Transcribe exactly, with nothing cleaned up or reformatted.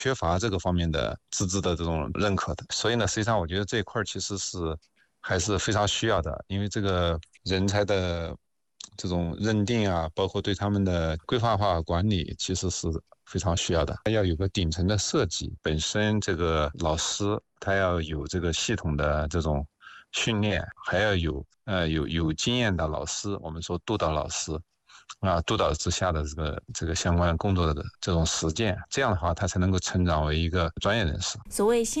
缺乏这个方面的资质的这种认可的。所以呢，实际上我觉得这一块其实是还是非常需要的，因为这个人才的这种认定啊，包括对他们的规范化管理，其实是非常需要的。要有个顶层的设计，本身这个老师他要有这个系统的这种训练，还要有呃有有经验的老师，我们说督导老师啊，督导之下的这个这个相关工作的这种实践，这样的话他才能够成长为一个专业人士。 所谓